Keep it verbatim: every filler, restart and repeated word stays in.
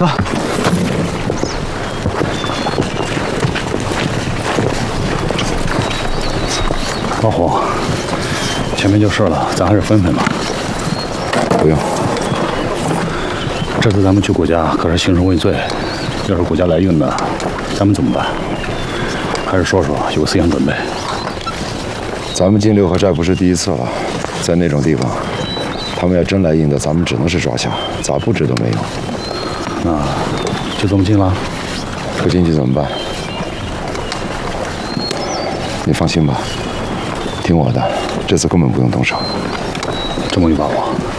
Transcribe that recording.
走。老虎，前面就是了，咱还是分分吧。 不用。 这次咱们去谷家可是兴师问罪，要是谷家来硬的，咱们怎么办？还是说说，有个思想准备。 咱们进六合寨不是第一次了，在那种地方，他们要真来硬的，咱们只能是抓下，咋布置都没用。 那就这么进了？ 不进去怎么办？你放心吧，听我的，这次根本不用动手。 这么有把握？